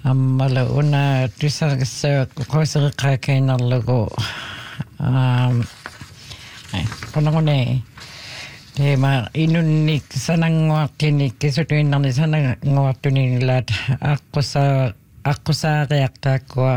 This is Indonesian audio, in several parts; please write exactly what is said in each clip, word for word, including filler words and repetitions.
Ammala una tusargassa qoquseriqaakainerlugu um ai qonangune tema inunnik sananguartinik kisutuinnarni sananguartunilaat aqqussaa aqqussaariaqtaakkua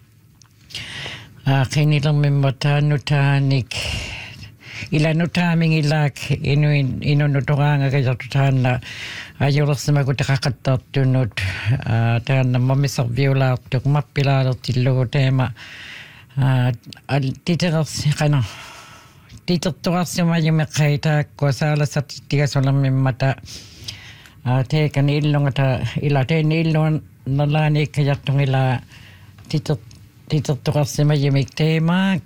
aaqinilermimma taannutaanik ilanutaamingilaak inuin inunutoraangakajartutaanna ajorersimaku taqaqqattartunut taanna mamisarviulaartuk mappilaalertillugu teema titerersi qana titertuarsimayimeqqaitaakku saalasartittigasolermimmata teekan illungata ila teen illun nalaaniikkajartungila titer titertuarsimayimik teemaak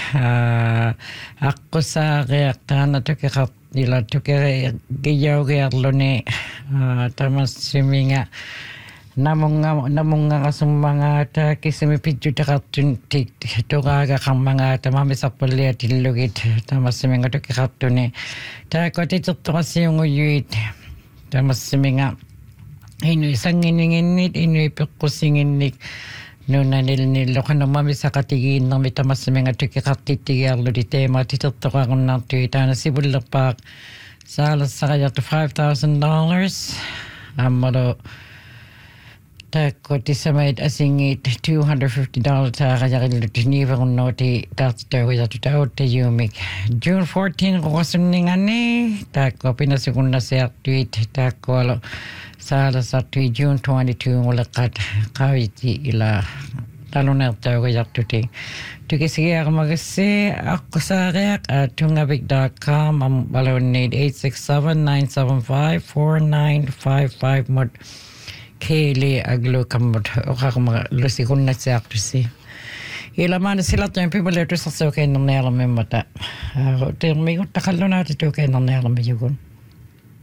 aqussaariaqtaana tukeqart ila tukere giyaugiarluni tamassiminga namunga namungarasummangaata kisimi pitjutaqartun tik toraagaqarmangaata mamisarpalliatillugit tamassiminga tukeqartuni taakko titertuarsiunguyuit tamassiminga inui sangininginnit inui peqqusinginnik nunanilnilloqanu mamisaqatigiinnermi tamassiminga tukeqartittigiarluli teema titertoqarunnartui taana sivullerpaaq saalassaqajartu five thousand dollars ammalo taakko tissamait asingit two hundred fifty dollars taaqajarillut niiverunnuuti taartitaugijartu tauttayuumik June fourteenth qoqosunninganni taakko pinasikunnasiartuit taakkoalo saalasartui June twenty-second nguleqqat qaaviti ila talunertaugijartuti tukisigiaqmagassi aqqussaariaq at tungavik dot com ambalunniit eight six seven nine seven five four nine five five mut keeli aglukammut oqaqma lusikunnasiartusi ila maana silattuin pipaleetusarsiukainnernialermimmata termiguttaqallunaati tuukainnernialermiyugun